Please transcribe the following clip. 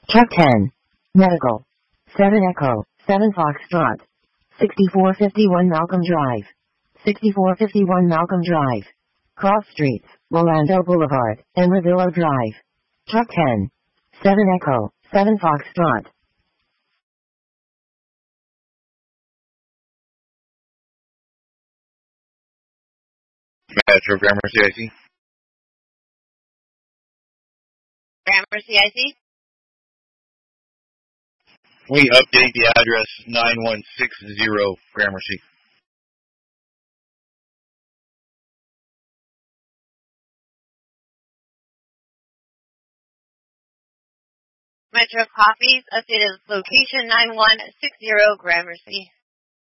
Truck 10. Medical. 7 Echo. 7 Foxtrot. 6451 Malcolm Drive. 6451 Malcolm Drive. Cross Streets, Orlando Boulevard, and Revillo Drive. Truck 10. 7 Echo. 7 Foxtrot. Metro Grammar CIC. Grammar CIC? We update the address 9160 Gramercy. Metro Coffees, updated location 9160 Gramercy.